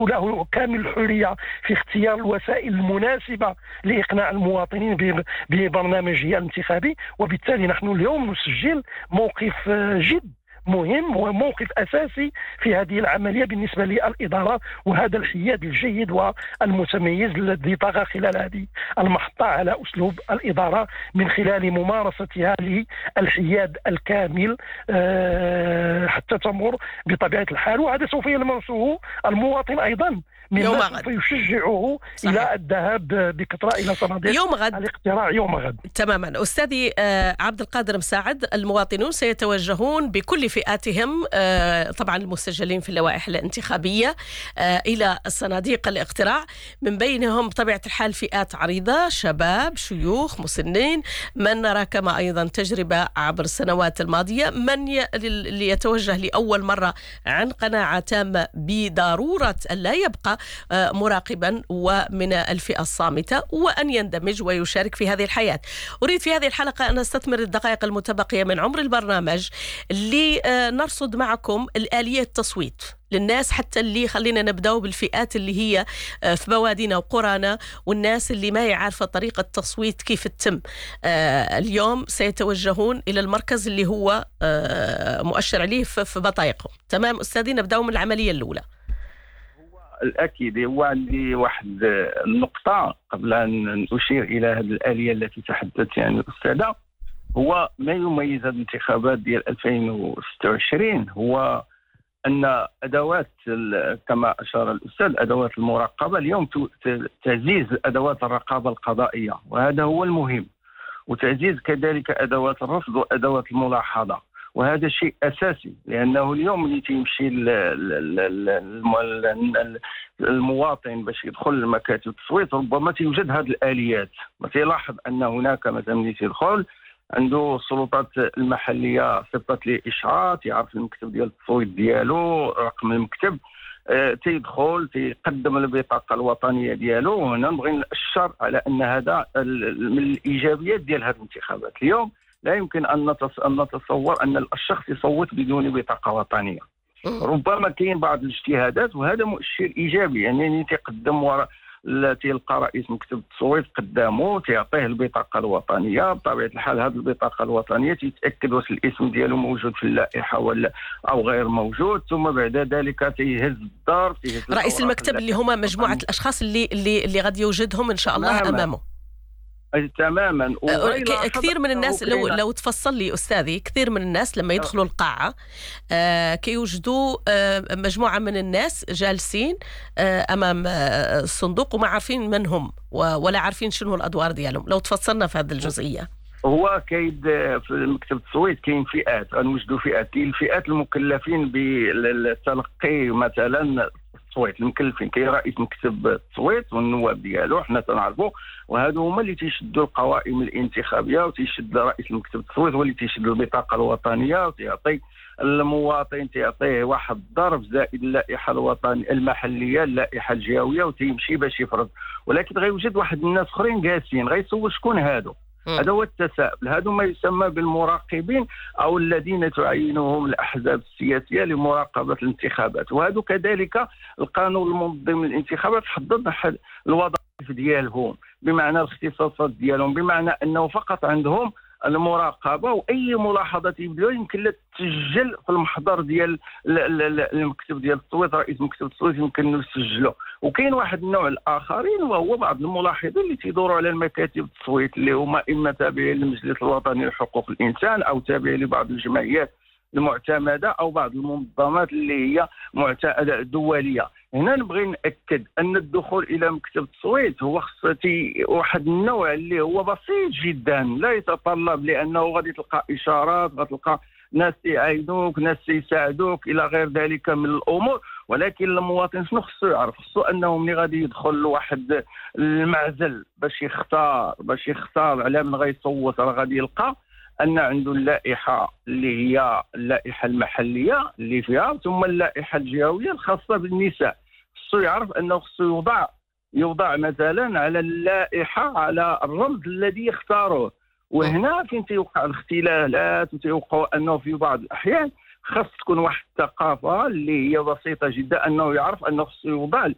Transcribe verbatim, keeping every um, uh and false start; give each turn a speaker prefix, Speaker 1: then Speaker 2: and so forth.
Speaker 1: له كامل الحرية في اختيار الوسائل المناسبة لإقناع المواطنين ببرنامجه الانتخابي. وبالتالي نحن اليوم نسجل موقف جد مهم وموقف أساسي في هذه العملية بالنسبة للإدارة، وهذا الحياد الجيد والمتميز الذي طغى خلال هذه المحطة على أسلوب الإدارة من خلال ممارستها للحياد الكامل حتى تمر بطبيعة الحال. وهذا سوف يلمسه المواطن أيضا
Speaker 2: يوم
Speaker 1: مما
Speaker 2: غد،
Speaker 1: سوف يشجعه
Speaker 2: صحيح.
Speaker 1: إلى الذهاب بكثرة إلى صناديق
Speaker 2: يوم غد
Speaker 1: الاقتراع يوم غد.
Speaker 2: تماما. أستاذي عبد القادر مساعد، المواطنون سيتوجهون بكل فئاتهم طبعا المسجلين في اللوائح الانتخابية إلى صناديق الاقتراع، من بينهم بطبيعة الحال فئات عريضة، شباب، شيوخ، مسنين، من نرى كما أيضا تجربة عبر السنوات الماضية، من ي... اللي يتوجه لأول مرة عن قناعة تامة بضرورة أن لا يبقى مراقبا ومن الفئة الصامتة وأن يندمج ويشارك في هذه الحياة. أريد في هذه الحلقة أن أستثمر الدقائق المتبقية من عمر البرنامج لنرصد معكم الآلية التصويت للناس، حتى اللي خلينا نبدأ بالفئات اللي هي في بوادينا وقرانا والناس اللي ما يعرف طريقة التصويت كيف تتم. اليوم سيتوجهون إلى المركز اللي هو مؤشر عليه في بطايقهم. تمام أستاذي، نبدأ من العملية الأولى.
Speaker 3: الأكيد هو عندي واحد النقطة قبل أن أشير إلى هذه الآلية التي تحدثت يعني الأستاذة. هو ما يميز الانتخابات ديال ألفين وستة وعشرين هو أن أدوات كما أشار الأستاذ أدوات المراقبة اليوم تعزيز أدوات الرقابة القضائية، وهذا هو المهم، وتعزيز كذلك أدوات الرصد وأدوات الملاحظة، وهذا شيء أساسي. لأنه اليوم اللي تيمشي المواطن باش يدخل لمكاتب التصويت ربما توجد هذه الآليات، ما تلاحظ أن هناك مثلا اللي تدخل عنده السلطات المحلية صفة الإشعاع، يعرف المكتب ديال التصويت ديالو، رقم المكتب، اه تيدخل تيقدم البطاقة الوطنية ديالو. وهنا نبغي نأشر على أن هذا من الإيجابيات ديال هذه الانتخابات. اليوم لا يمكن أن نتصور أن الشخص يصوت بدون بطاقة وطنية. ربما كاين بعض الاجتهادات وهذا مؤشر إيجابي، يعني تقدم وراء تلقى رئيس مكتب التصويت قدامه تعطيه البطاقة الوطنية. بطبيعة الحال هذه البطاقة الوطنية تتأكد واش الاسم ديالو موجود في اللائحة ولا أو غير موجود، ثم بعد ذلك تيهز الدار تيهز
Speaker 2: رئيس المكتب اللي هما مجموعة الأشخاص اللي اللي اللي غادي يوجدهم إن شاء الله أمامه.
Speaker 3: تماما.
Speaker 2: كثير من الناس لو لو تفصل لي أستاذي، كثير من الناس لما يدخلوا القاعة آه كيوجدوا آه مجموعة من الناس جالسين آه أمام آه الصندوق وما عارفين من هم ولا عارفين شنو الأدوار ديالهم. لو تفصلنا في هذه الجزئية.
Speaker 3: هو كاين في مكتب التصويت كاين فئات، غنوجدوا فئات. كاين الفئات المكلفين بالتلقي مثلا التصويت، المكلفين كاين رئيس مكتب التصويت والنواب ديالو حنا تنعرفوا، وهادو هما اللي تيشدوا القوائم الانتخابيه وتيشد رئيس مكتب التصويت هو اللي تيشد البطاقه الوطنيه وتعطي المواطن تعطيه واحد الضرب زائد اللائحه الوطنيه المحليه اللائحه الجهويه وتيمشي باش يفرض. ولكن غيوجد واحد الناس اخرين جالسين غيسول شكون هادو. هذا هو التساؤل. هذا ما يسمى بالمراقبين أو الذين تعينهم الأحزاب السياسية لمراقبة الانتخابات. وهذا كذلك القانون المنظم للانتخابات حدد الوظائف ديالهم بمعنى الاختصاصات ديالهم، بمعنى أنه فقط عندهم المراقبة، وأي ملاحظة يبدأوا يمكن لا تسجل في المحضر ديال المكتب ديال التصويت، رئيس مكتب التصويت يمكن يسجله. وكاين واحد النوع الآخرين وهو بعض الملاحظين اللي تيدوروا على المكاتب التصويت اللي هما إما تابعين للمجلس الوطني لحقوق الإنسان أو تابعين لبعض الجمعيات المعتمدة أو بعض المنظمات اللي هي معتمدة دولية. هنا نبغي نأكد أن الدخول إلى مكتب التصويت هو خصتي واحد النوع اللي هو بسيط جدا، لا يتطلب، لأنه غادي تلقى إشارات، غتلقى ناس يعاينوك، ناس يساعدوك إلى غير ذلك من الأمور. ولكن المواطن شنو خصو يعرف؟ خصو أنه ملي غادي يدخل لواحد المعزل باش يختار باش يختار على من غيصوت راه غادي يلقى أن عنده اللائحة اللي هي اللائحة المحلية اللي فيها، ثم اللائحة الجهوية الخاصة بالنساء. خصو يعرف أنه خصو يوضع يوضع مثلا على اللائحة على الرمز الذي يختاروه. وهنا فين تيوقع الاختلالات وتيوقع أنه في بعض الأحيان خاص تكون واحد الثقافة اللي هي بسيطة جدا، أنه يعرف أنه خصو يوضع